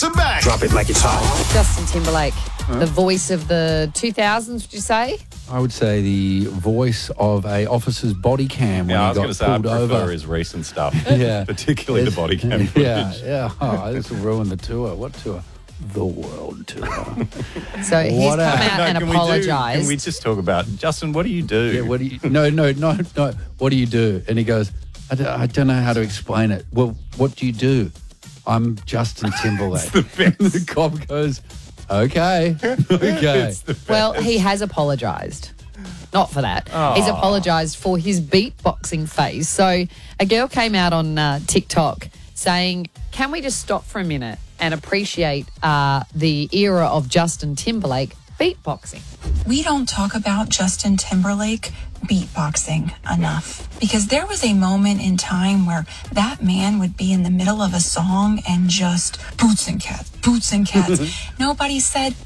to back. Drop it like it's hot. Justin Timberlake, the voice of the 2000s, would you say? I would say the voice of a officer's body cam when Yeah, I he was going got to say I pulled prefer over. his recent stuff, Yeah. particularly the body cam footage. Yeah. Oh, this will ruin the tour. What tour? The world tour. So he's What come a- out and Can apologised. we just talk about, Justin, what do you do? Yeah, what do you? No. What do you do? And he goes, I don't know how to explain it. Well, what do you do? I'm Justin Timberlake. The cop goes, okay. Well, he has apologised. Not for that. He's apologised for his beatboxing phase. So a girl came out on TikTok saying, can we just stop for a minute and appreciate the era of Justin Timberlake beatboxing? We don't talk about Justin Timberlake beatboxing enough because there was a moment in time where that man would be in the middle of a song and just boots and cats. Nobody said